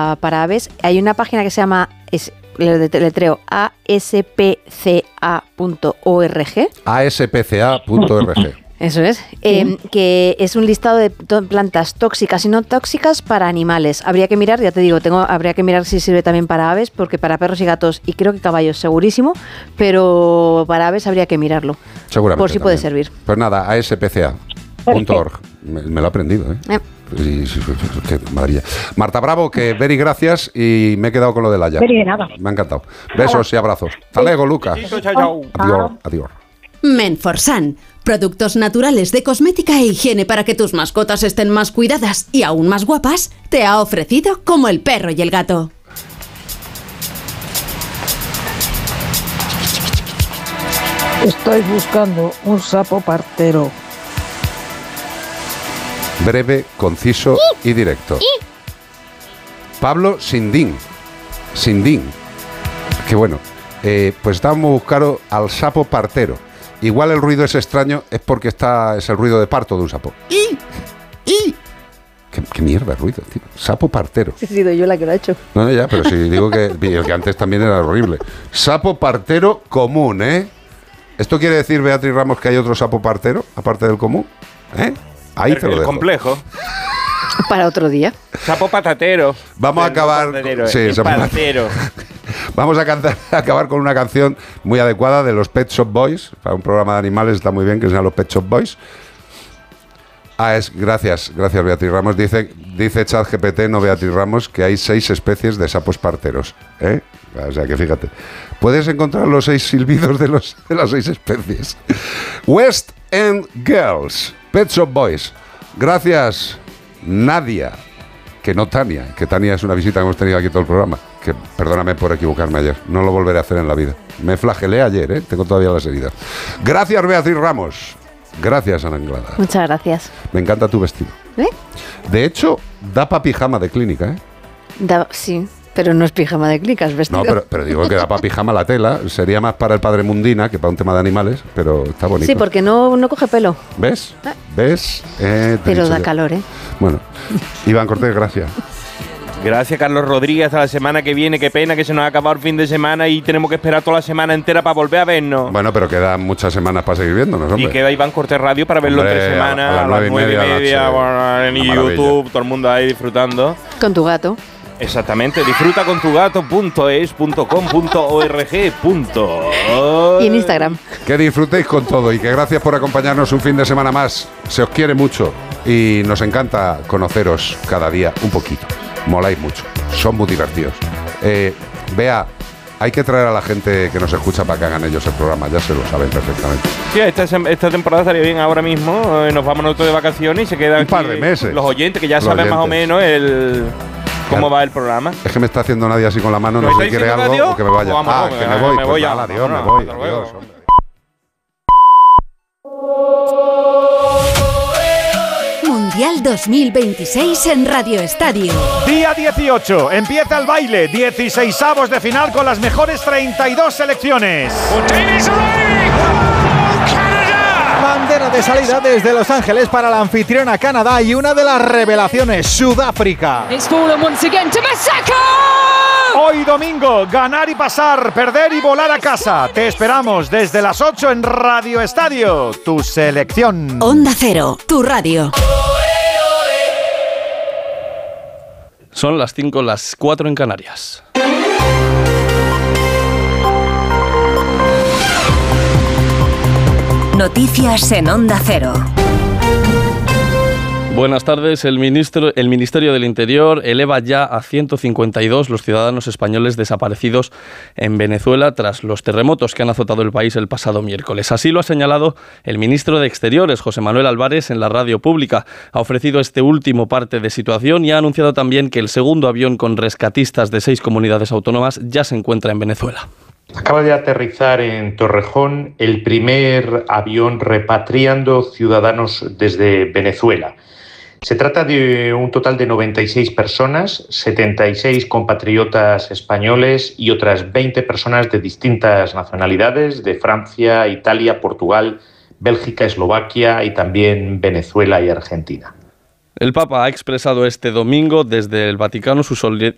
para aves. Hay una página que se llama, le letreo, aspca.org. aspca.org. Eso es, que es un listado de plantas tóxicas y no tóxicas para animales. Habría que mirar, ya te digo, habría que mirar si sirve también para aves, porque para perros y gatos y creo que caballos segurísimo, pero para aves habría que mirarlo. Seguramente. Por si puede servir. Pues nada, aspca.org. Me lo he aprendido, ¿eh? Qué maravilla. Marta Bravo, que very gracias y me he quedado con lo del Haya. De nada. Me ha encantado. Besos y abrazos. Hasta luego, Lucas. Chao. Adiós. Menforsan, productos naturales de cosmética e higiene para que tus mascotas estén más cuidadas y aún más guapas, te ha ofrecido Como el perro y el gato. Estoy buscando un sapo partero. Breve, conciso y directo. Pablo Sindín. Qué bueno. Pues estábamos buscando al sapo partero. Igual el ruido es extraño, es porque es el ruido de parto de un sapo. ¿Qué mierda de ruido, tío? Sapo partero. He sido yo la que lo ha hecho. No, ya, pero sí, digo que el que antes también era horrible. Sapo partero común, ¿eh? ¿Esto quiere decir, Beatriz Ramos, que hay otro sapo partero, aparte del común? Ahí te lo dejo. Complejo. Para otro día. Sapo patatero. Vamos a acabar. Sí, sapo patatero. Vamos a acabar con una canción muy adecuada de los Pet Shop Boys. Para un programa de animales está muy bien que sean los Pet Shop Boys. Gracias Beatriz Ramos. Dice ChatGPT, no Beatriz Ramos, que hay 6 especies de sapos parteros. O sea que fíjate. Puedes encontrar los 6 silbidos de las 6 especies. West End Girls, Pet Shop Boys. Gracias, Nadia. Que no Tania, que Tania es una visita que hemos tenido aquí todo el programa. Que perdóname por equivocarme ayer, no lo volveré a hacer en la vida. Me flagelé ayer, tengo todavía las heridas. Gracias, Beatriz Ramos. Gracias, Ana Anglada. Muchas gracias. Me encanta tu vestido. De hecho, da para pijama de clínica, Sí, pero no es pijama de clínica, es vestido. No, pero digo que da para pijama la tela. Sería más para el padre Mundina que para un tema de animales, pero está bonito. Sí, porque no coge pelo. ¿Ves? Pero da calor, Bueno, Iván Cortés, gracias. Gracias, Carlos Rodríguez. Hasta la semana que viene. Qué pena que se nos ha acabado el fin de semana y tenemos que esperar toda la semana entera para volver a vernos. Bueno, pero quedan muchas semanas para seguir viéndonos, hombre. Y queda Iván Cortés Radio para verlo en 3 semanas, a las 9:30, en YouTube, todo el mundo ahí disfrutando. Con tu gato. Exactamente, disfrutacontugato.es.com.org. Y en Instagram. Que disfrutéis con todo y que gracias por acompañarnos un fin de semana más. Se os quiere mucho y nos encanta conoceros cada día un poquito. Moláis mucho, son muy divertidos. Bea, hay que traer a la gente que nos escucha para que hagan ellos el programa, ya se lo saben perfectamente. Sí, esta temporada estaría bien ahora mismo. Nos vamos nosotros de vacaciones y se quedan un par de meses. Los oyentes que ya saben más o menos cómo va el programa. Es que me está haciendo nadie así con la mano, no sé si quiere algo adiós? o que me vaya. Que me voy. Me voy. Adiós, me voy. Adiós, hombre. Mundial 2026 en Radio Estadio. Día 18, empieza el baile, 16avos de final con las mejores 32 selecciones. Bandera de salida desde Los Ángeles para la anfitriona Canadá y una de las revelaciones, Sudáfrica. Hoy domingo, ganar y pasar, perder y volar a casa. Te esperamos desde las 8 en Radio Estadio, tu selección. Onda Cero, tu radio. Son las 5, las 4 en Canarias. Noticias en Onda Cero. Buenas tardes. El Ministerio del Interior eleva ya a 152 los ciudadanos españoles desaparecidos en Venezuela tras los terremotos que han azotado el país el pasado miércoles. Así lo ha señalado el ministro de Exteriores, José Manuel Álvarez, en la radio pública. Ha ofrecido este último parte de situación y ha anunciado también que el segundo avión con rescatistas de 6 comunidades autónomas ya se encuentra en Venezuela. Acaba de aterrizar en Torrejón el primer avión repatriando ciudadanos desde Venezuela. Se trata de un total de 96 personas, 76 compatriotas españoles y otras 20 personas de distintas nacionalidades, de Francia, Italia, Portugal, Bélgica, Eslovaquia y también Venezuela y Argentina. El Papa ha expresado este domingo desde el Vaticano su